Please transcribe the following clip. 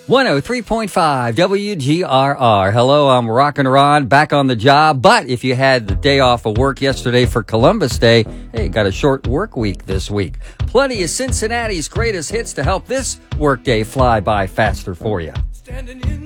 103.5 WGRR. Hello, I'm Rockin' Ron, back on the job. But if you had the day off of work yesterday for Columbus Day, hey, got a short work week this week. Plenty of Cincinnati's greatest hits to help this workday fly by faster for you.